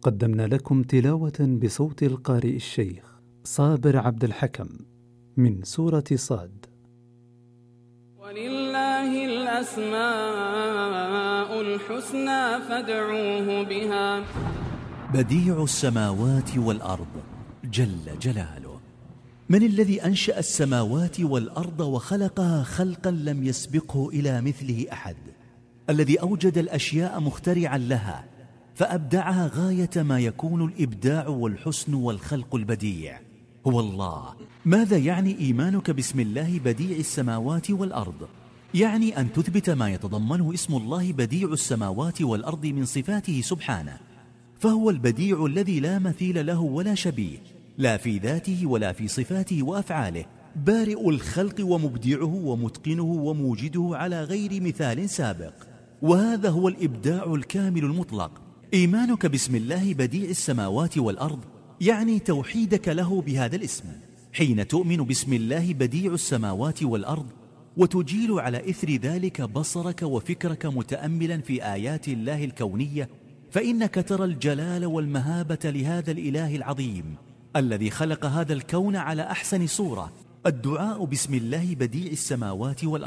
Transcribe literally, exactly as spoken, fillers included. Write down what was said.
قدمنا لكم تلاوة بصوت القارئ الشيخ صابر عبد الحكم من سورة صاد. ولله الأسماء الحسنى فادعوه بها. بديع السماوات والأرض جل جلاله. من الذي أنشأ السماوات والأرض وخلقها خلقا لم يسبقه إلى مثله أحد؟ الذي أوجد الأشياء مخترعا لها فأبدعها غاية ما يكون الإبداع والحسن والخلق البديع هو الله. ماذا يعني إيمانك باسم الله بديع السماوات والأرض؟ يعني أن تثبت ما يتضمنه اسم الله بديع السماوات والأرض من صفاته سبحانه، فهو البديع الذي لا مثيل له ولا شبيه، لا في ذاته ولا في صفاته وأفعاله، بارئ الخلق ومبدعه ومتقنه وموجده على غير مثال سابق، وهذا هو الإبداع الكامل المطلق. إيمانك باسم الله بديع السماوات والأرض يعني توحيدك له بهذا الاسم. حين تؤمن باسم الله بديع السماوات والأرض وتجيل على إثر ذلك بصرك وفكرك متأملا في آيات الله الكونية، فإنك ترى الجلال والمهابة لهذا الإله العظيم الذي خلق هذا الكون على أحسن صورة. الدعاء باسم الله بديع السماوات والأرض